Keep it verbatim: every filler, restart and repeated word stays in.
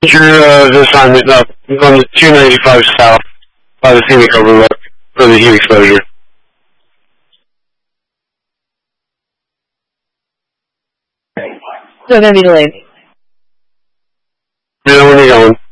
Your uh, assignment up on the two ninety-five south by the scenic overlook for the heat exposure. So gonna be delayed. You know when you're going.